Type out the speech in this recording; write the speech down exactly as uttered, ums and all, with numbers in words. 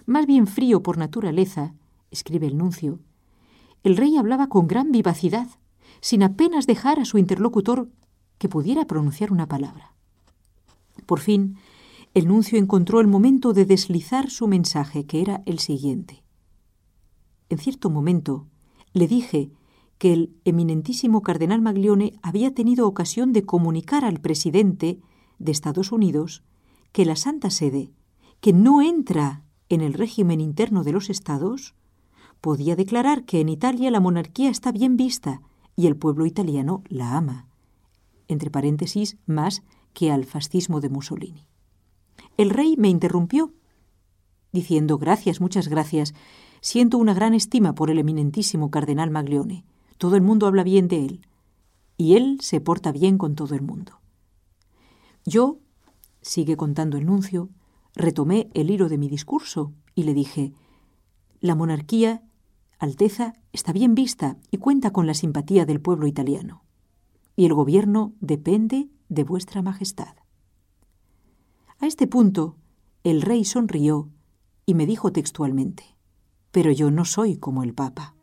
Más bien frío por naturaleza, escribe el nuncio, el rey hablaba con gran vivacidad, sin apenas dejar a su interlocutor que pudiera pronunciar una palabra. Por fin, el nuncio encontró el momento de deslizar su mensaje, que era el siguiente. En cierto momento, le dije que el eminentísimo cardenal Maglione había tenido ocasión de comunicar al presidente de Estados Unidos que la Santa Sede, que no entra en el régimen interno de los estados, podía declarar que en Italia la monarquía está bien vista y el pueblo italiano la ama, entre paréntesis, más que al fascismo de Mussolini. El rey me interrumpió, diciendo gracias, muchas gracias, siento una gran estima por el eminentísimo cardenal Maglione. Todo el mundo habla bien de él, y él se porta bien con todo el mundo. Yo, sigue contando el nuncio, retomé el hilo de mi discurso y le dije, la monarquía, Alteza, está bien vista y cuenta con la simpatía del pueblo italiano, y el gobierno depende de vuestra majestad. A este punto, el rey sonrió y me dijo textualmente, pero yo no soy como el Papa.